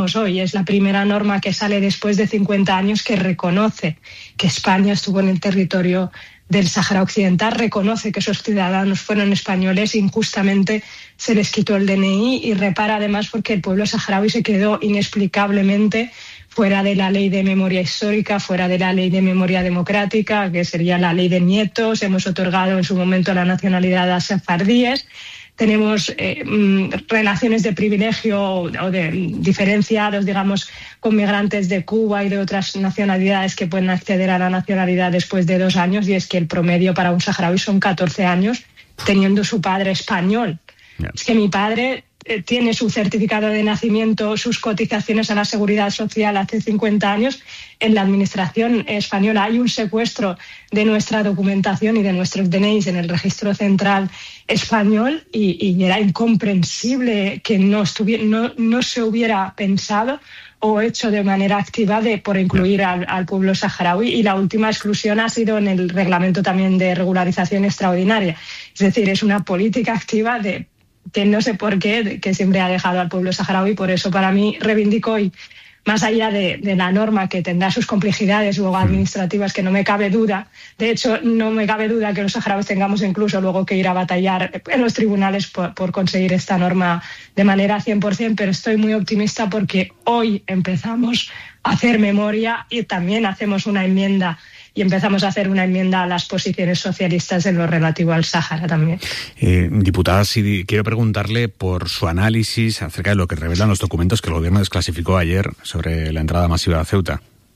tenemos hoy. Es la primera norma que sale después de 50 años que reconoce que España estuvo en el territorio del Sáhara Occidental, reconoce que esos ciudadanos fueron españoles, injustamente se les quitó el DNI y repara además porque el pueblo saharaui se quedó inexplicablemente fuera de la ley de memoria histórica, fuera de la ley de memoria democrática, que sería la ley de nietos. Hemos otorgado en su momento la nacionalidad a sefardíes. Tenemos relaciones de privilegio o de diferenciados, digamos, con migrantes de Cuba y de otras nacionalidades que pueden acceder a la nacionalidad después de 2 años, y es que el promedio para un saharaui son 14 años teniendo su padre español. Yeah. Es que mi padre tiene su certificado de nacimiento, sus cotizaciones a la Seguridad Social hace 50 años en la administración española. Hay un secuestro de nuestra documentación y de nuestros DNIs en el registro central español y era incomprensible que no se hubiera pensado o hecho de manera activa por incluir al pueblo saharaui, y la última exclusión ha sido en el reglamento también de regularización extraordinaria. Es decir, es una política activa que no sé por qué, que siempre ha dejado al pueblo saharaui. Por eso para mí reivindico, y más allá de la norma que tendrá sus complejidades luego administrativas, que no me cabe duda, de hecho no me cabe duda que los saharauis tengamos incluso luego que ir a batallar en los tribunales por conseguir esta norma de manera 100%, pero estoy muy optimista porque hoy empezamos a hacer memoria y también hacemos una enmienda. Y empezamos a hacer una enmienda a las posiciones socialistas en lo relativo al Sáhara también. Diputada, sí, quiero preguntarle por su análisis acerca de lo que revelan los documentos que el gobierno desclasificó ayer sobre la entrada masiva a Ceuta.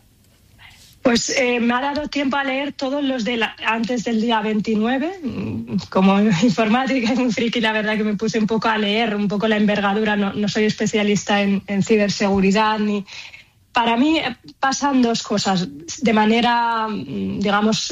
Pues me ha dado tiempo a leer todos los antes del día 29. Como informática y muy friki, la verdad que me puse un poco a leer un poco la envergadura. No soy especialista en ciberseguridad ni... Para mí pasan 2 cosas. De manera, digamos,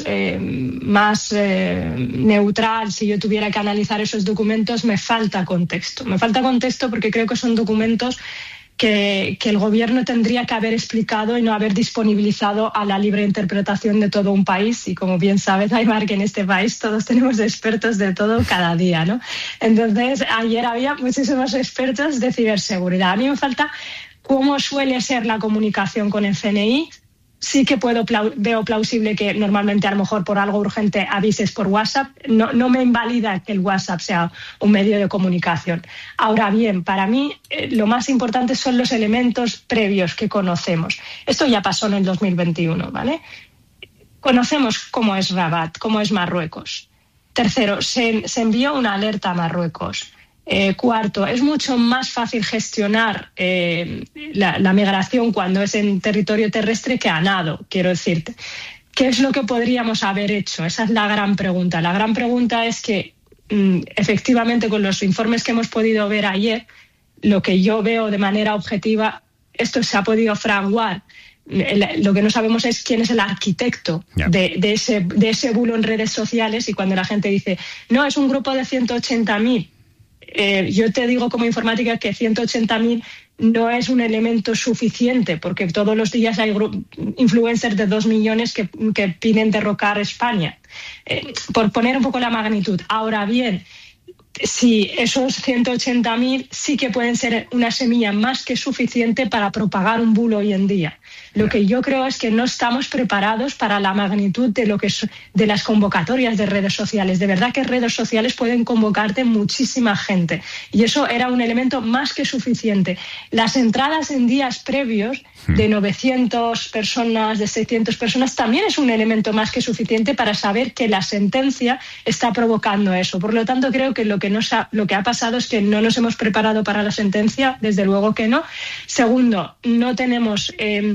más neutral, si yo tuviera que analizar esos documentos, me falta contexto. Me falta contexto porque creo que son documentos que el gobierno tendría que haber explicado y no haber disponibilizado a la libre interpretación de todo un país. Y como bien sabes, Aymar, que en este país todos tenemos expertos de todo cada día, ¿no? Entonces, ayer había muchísimos expertos de ciberseguridad. A mí me falta cómo suele ser la comunicación con el CNI. Sí que veo plausible que normalmente a lo mejor por algo urgente avises por WhatsApp. No me invalida que el WhatsApp sea un medio de comunicación. Ahora bien, para mí lo más importante son los elementos previos que conocemos. Esto ya pasó en el 2021, ¿vale? Conocemos cómo es Rabat, cómo es Marruecos. Tercero, se envió una alerta a Marruecos. Cuarto, es mucho más fácil gestionar la migración cuando es en territorio terrestre que a nado, quiero decirte. ¿Qué es lo que podríamos haber hecho? Esa es la gran pregunta. La gran pregunta es que, efectivamente, con los informes que hemos podido ver ayer, lo que yo veo de manera objetiva, esto se ha podido fraguar. Lo que no sabemos es quién es el arquitecto de ese bulo en redes sociales, y cuando la gente dice, no, es un grupo de 180.000, yo te digo como informática que 180.000 no es un elemento suficiente, porque todos los días hay influencers de 2 millones que piden derrocar España. Por poner un poco la magnitud. Ahora bien, si esos 180.000 sí que pueden ser una semilla más que suficiente para propagar un bulo hoy en día. Lo que yo creo es que no estamos preparados para la magnitud de las convocatorias de redes sociales. De verdad que redes sociales pueden convocarte muchísima gente, y eso era un elemento más que suficiente. Las entradas en días previos de 900 personas, de 600 personas, también es un elemento más que suficiente para saber que la sentencia está provocando eso. Por lo tanto, creo que lo que ha pasado es que no nos hemos preparado para la sentencia, desde luego que no. Segundo, no tenemos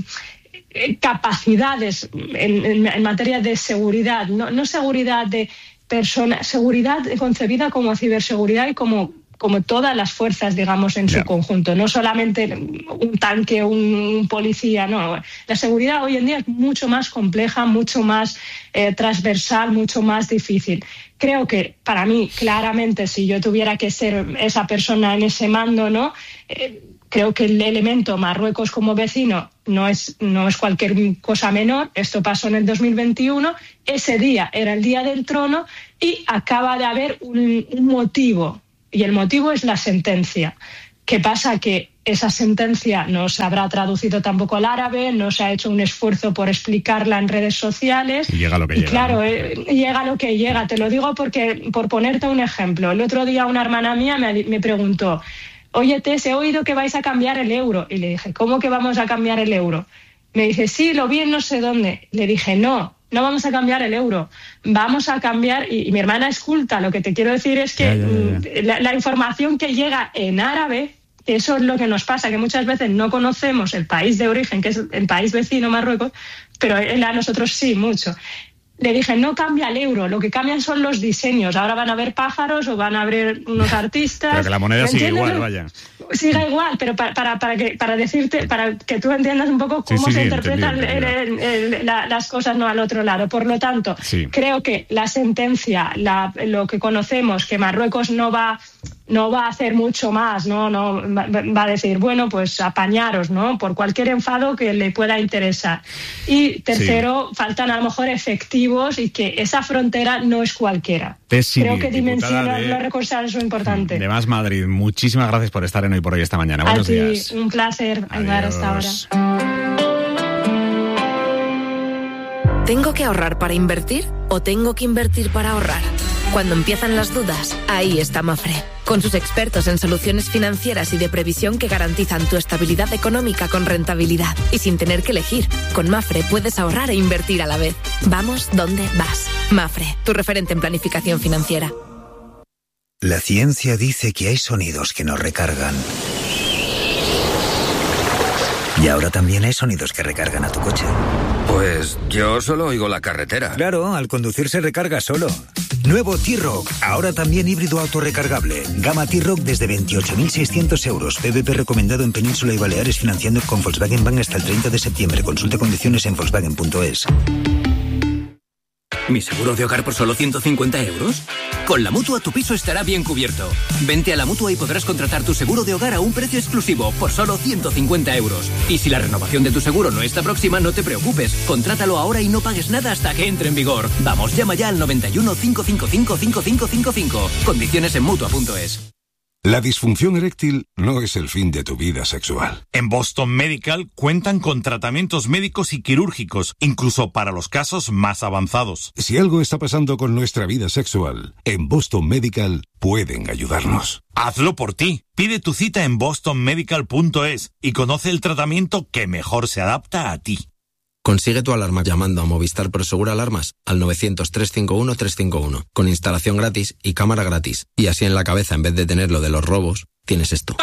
capacidades en materia de seguridad, no seguridad de personas, seguridad concebida como ciberseguridad y como todas las fuerzas, digamos, en su conjunto, no solamente un tanque, un policía, no. La seguridad hoy en día es mucho más compleja, mucho más transversal, mucho más difícil. Creo que, para mí, claramente, si yo tuviera que ser esa persona en ese mando, ¿no? Creo que el elemento Marruecos como vecino no es cualquier cosa menor. Esto pasó en el 2021, ese día era el día del trono y acaba de haber un motivo, y el motivo es la sentencia. ¿Qué pasa? Que esa sentencia no se habrá traducido tampoco al árabe, no se ha hecho un esfuerzo por explicarla en redes sociales. Y llega lo que llega. Claro, llega lo que llega. Te lo digo porque, por ponerte un ejemplo, el otro día una hermana mía me preguntó: oye, Tess, he oído que vais a cambiar el euro. Y le dije: ¿cómo que vamos a cambiar el euro? Me dice: sí, lo vi en no sé dónde. Le dije: no vamos a cambiar el euro, vamos a cambiar, y mi hermana es culta, lo que te quiero decir es que la información que llega en árabe, que eso es lo que nos pasa, que muchas veces no conocemos el país de origen, que es el país vecino, Marruecos, pero a nosotros sí, mucho. Le dije: no cambia el euro, lo que cambian son los diseños. Ahora van a haber pájaros o van a haber unos artistas. Pero que la moneda sigue igual, vaya. Sigue igual, pero para que tú entiendas un poco cómo se interpretan las cosas, no al otro lado. Por lo tanto, creo que la sentencia, lo que conocemos, que Marruecos no va a hacer mucho más, no va a decir, bueno, pues apañaros, ¿no?, por cualquier enfado que le pueda interesar. Y tercero, faltan a lo mejor efectivos, y que esa frontera no es cualquiera. Creo que dimensionar los recursos es lo importante. De Más Madrid, muchísimas gracias por estar en Hoy por Hoy esta mañana. Buenos días. Un placer ayudar hasta ahora. ¿Tengo que ahorrar para invertir o tengo que invertir para ahorrar? Cuando empiezan las dudas, ahí está Mafre, con sus expertos en soluciones financieras y de previsión que garantizan tu estabilidad económica con rentabilidad y sin tener que elegir. Con Mafre puedes ahorrar e invertir a la vez. Vamos donde vas. Mafre, tu referente en planificación financiera. La ciencia dice que hay sonidos que nos recargan. Y ahora también hay sonidos que recargan a tu coche. Pues yo solo oigo la carretera. Claro, al conducir se recarga solo. Nuevo T-Roc, ahora también híbrido autorrecargable. Gama T-Roc desde 28.600 euros. PVP recomendado en Península y Baleares, financiando con Volkswagen Bank hasta el 30 de septiembre. Consulta condiciones en Volkswagen.es. ¿Mi seguro de hogar por solo 150 euros? Con la Mutua tu piso estará bien cubierto. Vente a la Mutua y podrás contratar tu seguro de hogar a un precio exclusivo por solo 150 euros. Y si la renovación de tu seguro no está próxima, no te preocupes. Contrátalo ahora y no pagues nada hasta que entre en vigor. Vamos, llama ya al 91 555 5555. Condiciones en Mutua.es. La disfunción eréctil no es el fin de tu vida sexual. En Boston Medical cuentan con tratamientos médicos y quirúrgicos, incluso para los casos más avanzados. Si algo está pasando con nuestra vida sexual, en Boston Medical pueden ayudarnos. Hazlo por ti. Pide tu cita en bostonmedical.es y conoce el tratamiento que mejor se adapta a ti. Consigue tu alarma llamando a Movistar Prosegur Alarmas al 900-351-351, con instalación gratis y cámara gratis. Y así en la cabeza, en vez de tener lo de los robos, tienes esto.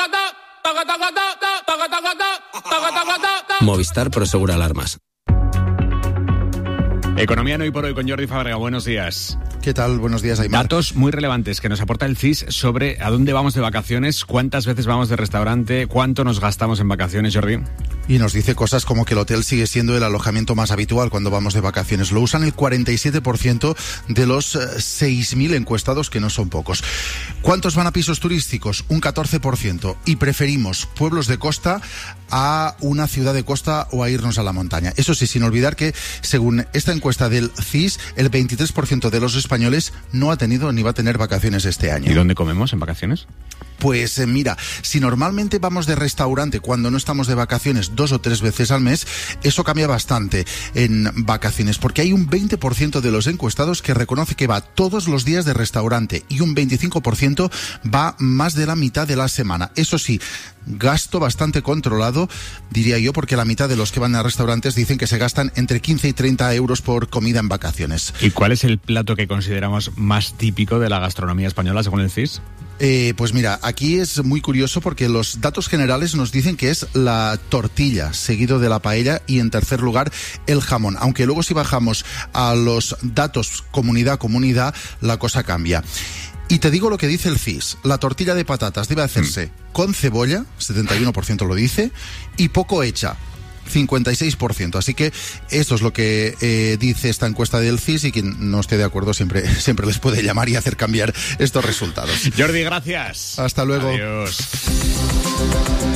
Movistar Prosegur Alarmas. Economía en Hoy por Hoy con Jordi Fábrega. Buenos días. ¿Qué tal? Buenos días, Aymar. Datos muy relevantes que nos aporta el CIS sobre a dónde vamos de vacaciones, cuántas veces vamos de restaurante, cuánto nos gastamos en vacaciones, Jordi. Y nos dice cosas como que el hotel sigue siendo el alojamiento más habitual cuando vamos de vacaciones. Lo usan el 47% de los 6.000 encuestados, que no son pocos. ¿Cuántos van a pisos turísticos? Un 14%. Y preferimos pueblos de costa a una ciudad de costa o a irnos a la montaña. Eso sí, sin olvidar que, según esta encuesta del CIS, el 23% de los españoles no ha tenido ni va a tener vacaciones este año. ¿Y dónde comemos en vacaciones? Pues mira, si normalmente vamos de restaurante cuando no estamos de vacaciones 2 o 3 veces al mes, eso cambia bastante en vacaciones, porque hay un 20% de los encuestados que reconoce que va todos los días de restaurante y un 25% va más de la mitad de la semana. Eso sí, gasto bastante controlado, diría yo, porque la mitad de los que van a restaurantes dicen que se gastan entre 15 y 30 euros por comida en vacaciones. ¿Y cuál es el plato que consideramos más típico de la gastronomía española, según el CIS? Pues mira, aquí es muy curioso porque los datos generales nos dicen que es la tortilla, seguido de la paella y en tercer lugar el jamón. Aunque luego si bajamos a los datos comunidad a comunidad, la cosa cambia. Y te digo lo que dice el CIS. La tortilla de patatas debe hacerse con cebolla, 71% lo dice, y poco hecha, 56%. Así que esto es lo que dice esta encuesta del CIS, y quien no esté de acuerdo siempre les puede llamar y hacer cambiar estos resultados. Jordi, gracias. Hasta luego. Adiós.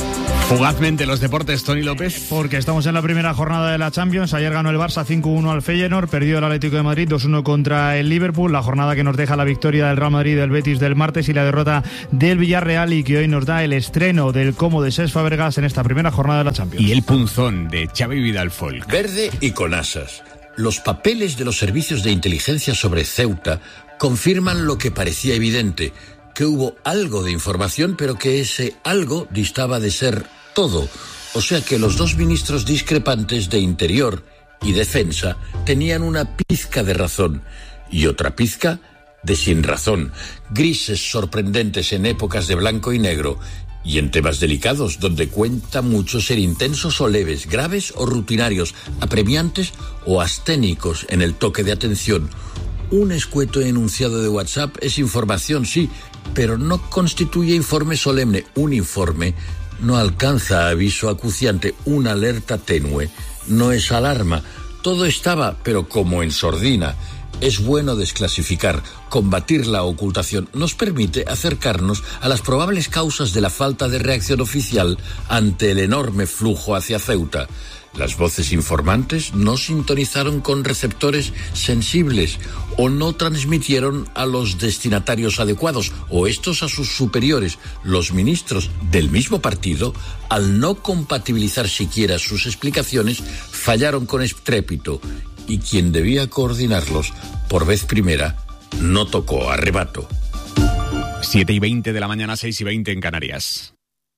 Fugazmente los deportes, Tony López. Porque estamos en la primera jornada de la Champions. Ayer ganó el Barça 5-1 al Feyenoord, perdió el Atlético de Madrid 2-1 contra el Liverpool. La jornada que nos deja la victoria del Real Madrid, del Betis del martes y la derrota del Villarreal, y que hoy nos da el estreno del Como de Cesc Fabregas en esta primera jornada de la Champions. Y el punzón de Xavi Vidal Folk. Verde y con asas. Los papeles de los servicios de inteligencia sobre Ceuta confirman lo que parecía evidente, que hubo algo de información, pero que ese algo distaba de ser todo. O sea que los dos ministros discrepantes de Interior y Defensa tenían una pizca de razón y otra pizca de sin razón. Grises sorprendentes en épocas de blanco y negro y en temas delicados donde cuenta mucho ser intensos o leves, graves o rutinarios, apremiantes o asténicos en el toque de atención. Un escueto enunciado de WhatsApp es información, sí, pero no constituye informe solemne. Un informe no alcanza aviso acuciante, una alerta tenue no es alarma. Todo estaba, pero como en sordina. Es bueno desclasificar, combatir la ocultación. Nos permite acercarnos a las probables causas de la falta de reacción oficial ante el enorme flujo hacia Ceuta. Las voces informantes no sintonizaron con receptores sensibles o no transmitieron a los destinatarios adecuados o estos a sus superiores. Los ministros del mismo partido, al no compatibilizar siquiera sus explicaciones, fallaron con estrépito y quien debía coordinarlos por vez primera no tocó a rebato. 7:20 de la mañana, 6:20 en Canarias.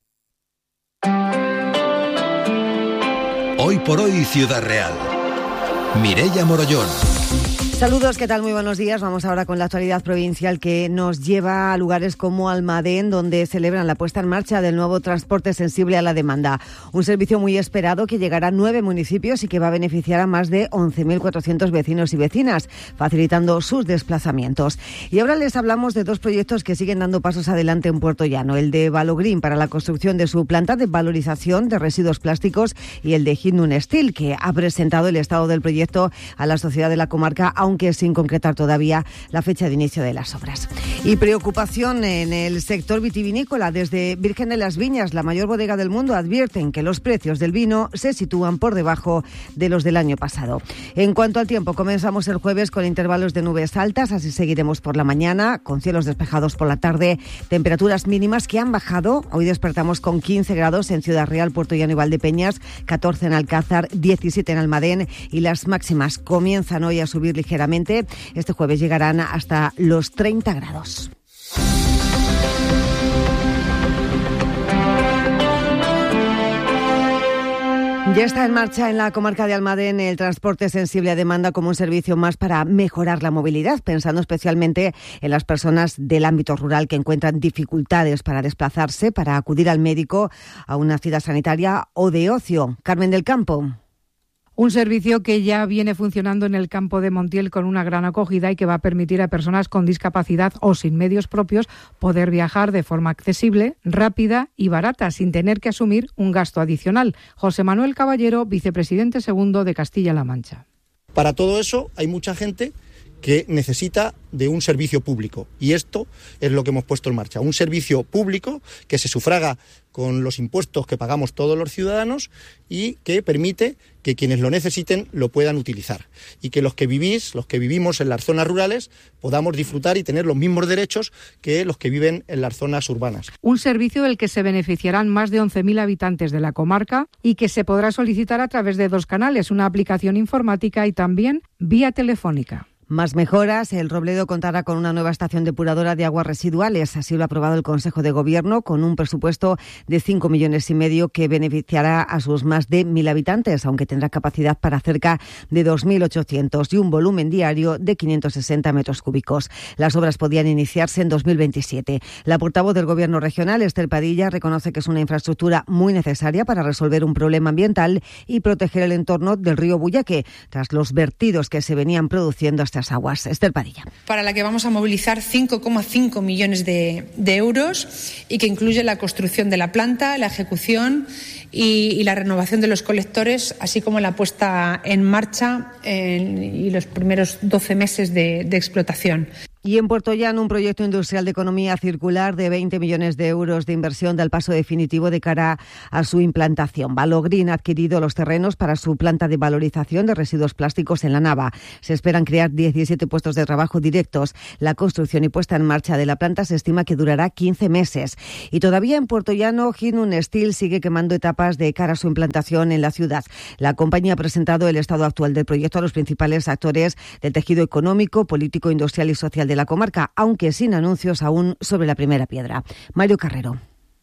Hoy por hoy, Ciudad Real. Mireia Morollón. Saludos, ¿qué tal? Muy buenos días. Vamos ahora con la actualidad provincial que nos lleva a lugares como Almadén, donde celebran la puesta en marcha del nuevo transporte sensible a la demanda. Un servicio muy esperado que llegará a 9 municipios y que va a beneficiar a más de 11.400 vecinos y vecinas, facilitando sus desplazamientos. Y ahora les hablamos de dos proyectos que siguen dando pasos adelante en Puerto Llano. El de Valogreen para la construcción de su planta de valorización de residuos plásticos y el de Hindun Steel, que ha presentado el estado del proyecto a la sociedad de la comarca, aunque sin concretar todavía la fecha de inicio de las obras. Y preocupación en el sector vitivinícola. Desde Virgen de las Viñas, la mayor bodega del mundo, advierten que los precios del vino se sitúan por debajo de los del año pasado. En cuanto al tiempo, comenzamos el jueves con intervalos de nubes altas, así seguiremos por la mañana, con cielos despejados por la tarde, temperaturas mínimas que han bajado. Hoy despertamos con 15 grados en Ciudad Real, Puerto Llano y Valdepeñas, 14 en Alcázar, 17 en Almadén, y las máximas comienzan hoy a subir ligeramente. Este jueves llegarán hasta los 30 grados. Ya está en marcha en la comarca de Almadén el transporte sensible a demanda como un servicio más para mejorar la movilidad, pensando especialmente en las personas del ámbito rural que encuentran dificultades para desplazarse, para acudir al médico, a una cita sanitaria o de ocio. Carmen del Campo. Un servicio que ya viene funcionando en el campo de Montiel con una gran acogida y que va a permitir a personas con discapacidad o sin medios propios poder viajar de forma accesible, rápida y barata, sin tener que asumir un gasto adicional. José Manuel Caballero, vicepresidente segundo de Castilla-La Mancha. Para todo eso hay mucha gente que necesita de un servicio público y esto es lo que hemos puesto en marcha, un servicio público que se sufraga con los impuestos que pagamos todos los ciudadanos y que permite que quienes lo necesiten lo puedan utilizar y que los que vivimos en las zonas rurales podamos disfrutar y tener los mismos derechos que los que viven en las zonas urbanas. Un servicio del que se beneficiarán más de 11.000 habitantes de la comarca y que se podrá solicitar a través de 2 canales, una aplicación informática y también vía telefónica. Más mejoras. El Robledo contará con una nueva estación depuradora de aguas residuales. Así lo ha aprobado el Consejo de Gobierno con un presupuesto de 5,5 millones que beneficiará a sus más de 1.000 habitantes, aunque tendrá capacidad para cerca de 2.800 y un volumen diario de 560 metros cúbicos. Las obras podían iniciarse en 2027. La portavoz del Gobierno regional, Esther Padilla, reconoce que es una infraestructura muy necesaria para resolver un problema ambiental y proteger el entorno del río Buyaque, tras los vertidos que se venían produciendo hasta aguas. Esther Padilla. Para la que vamos a movilizar 5,5 millones de euros y que incluye la construcción de la planta, la ejecución y la renovación de los colectores, así como la puesta en marcha y los primeros 12 meses de explotación. Y en Puerto Llano, un proyecto industrial de economía circular de 20 millones de euros de inversión da el paso definitivo de cara a su implantación. Valogreen ha adquirido los terrenos para su planta de valorización de residuos plásticos en La Nava. Se esperan crear 17 puestos de trabajo directos. La construcción y puesta en marcha de la planta se estima que durará 15 meses. Y todavía en Puerto Llano, Hinun Steel sigue quemando etapas de cara a su implantación en la ciudad. La compañía ha presentado el estado actual del proyecto a los principales actores del tejido económico, político, industrial y social de la comarca, aunque sin anuncios aún sobre la primera piedra. Mario Carrero.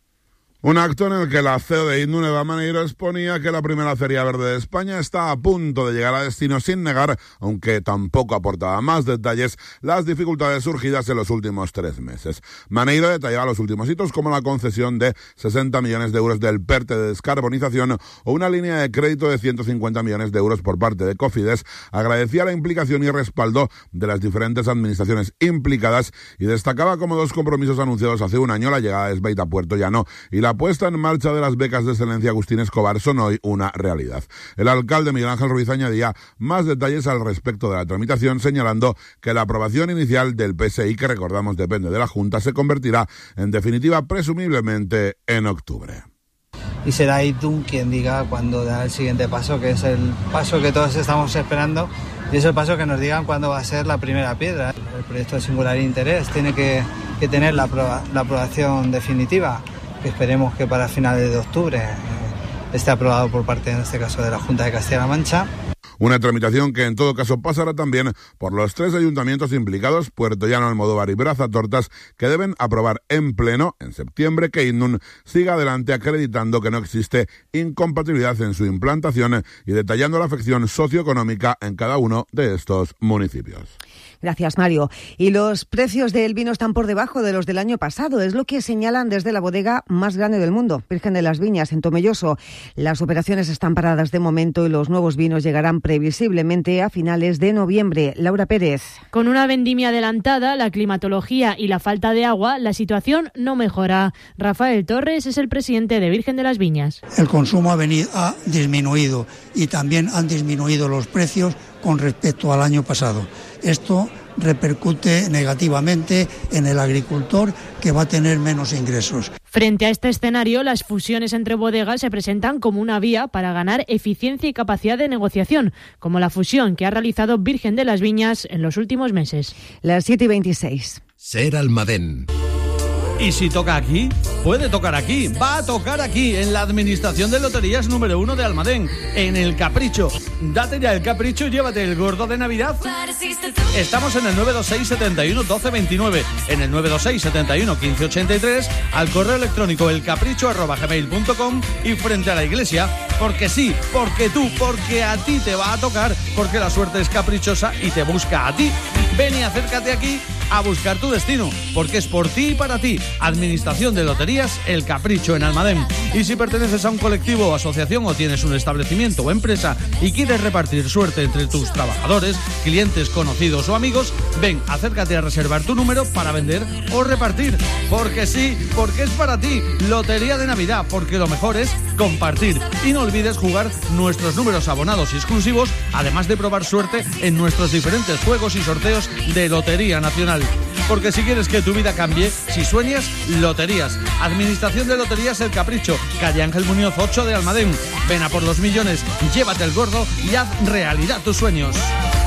Un acto en el que la CEO de Hinun, Eva Maneiro, exponía que la primera Feria Verde de España está a punto de llegar a destino sin negar, aunque tampoco aportaba más detalles, las dificultades surgidas en los últimos 3 meses. Maneiro detallaba los últimos hitos como la concesión de 60 millones de euros del PERTE de descarbonización o una línea de crédito de 150 millones de euros por parte de Cofides. Agradecía la implicación y respaldo de las diferentes administraciones implicadas y destacaba como 2 compromisos anunciados hace un año, la llegada de Esbeit a Puerto Llano y la puesta en marcha de las becas de excelencia Agustín Escobar, son hoy una realidad. El alcalde Miguel Ángel Ruiz añadía más detalles al respecto de la tramitación, señalando que la aprobación inicial del PSI, que recordamos depende de la Junta, se convertirá en definitiva presumiblemente en octubre. Y será Hinun quien diga cuándo da el siguiente paso, que es el paso que todos estamos esperando, y es el paso que nos digan cuándo va a ser la primera piedra. El proyecto de singular interés tiene que tener la aprobación definitiva, que esperemos que para finales de octubre esté aprobado por parte, en este caso, de la Junta de Castilla-La Mancha. Una tramitación que en todo caso pasará también por los 3 ayuntamientos implicados, Puerto Llano, Almodóvar y Brazatortas, que deben aprobar en pleno en septiembre que Hinun siga adelante, acreditando que no existe incompatibilidad en su implantación y detallando la afección socioeconómica en cada uno de estos municipios. Gracias, Mario. Y los precios del vino están por debajo de los del año pasado. Es lo que señalan desde la bodega más grande del mundo, Virgen de las Viñas, en Tomelloso. Las operaciones están paradas de momento y los nuevos vinos llegarán previsiblemente a finales de noviembre. Laura Pérez. Con una vendimia adelantada, la climatología y la falta de agua, la situación no mejora. Rafael Torres es el presidente de Virgen de las Viñas. El consumo ha disminuido y también han disminuido los precios con respecto al año pasado. Esto repercute negativamente en el agricultor, que va a tener menos ingresos. Frente a este escenario, las fusiones entre bodegas se presentan como una vía para ganar eficiencia y capacidad de negociación, como la fusión que ha realizado Virgen de las Viñas en los últimos meses. Las 7:26. Ser Almadén. Y si toca aquí, puede tocar aquí, va a tocar aquí, en la Administración de Loterías número 1 de Almadén, en El Capricho. Date ya el capricho y llévate el gordo de Navidad. Estamos en el 926 71 12 29, en el 926 71 15 83, al correo electrónico elcapricho@gmail.com y frente a la iglesia, porque sí, porque tú, porque a ti te va a tocar, porque la suerte es caprichosa y te busca a ti. Ven y acércate aquí a buscar tu destino, porque es por ti y para ti. Administración de Loterías El Capricho en Almadén. Y si perteneces a un colectivo o asociación o tienes un establecimiento o empresa y quieres repartir suerte entre tus trabajadores, clientes, conocidos o amigos, ven, acércate a reservar tu número para vender o repartir. Porque sí, porque es para ti. Lotería de Navidad, porque lo mejor es compartir. Y no olvides jugar nuestros números abonados y exclusivos, además de probar suerte en nuestros diferentes juegos y sorteos de Lotería Nacional. Porque si quieres que tu vida cambie, si sueñas, Loterías. Administración de Loterías El Capricho, calle Ángel Muñoz 8 de Almadén. Ven a por los millones, llévate el gordo y haz realidad tus sueños.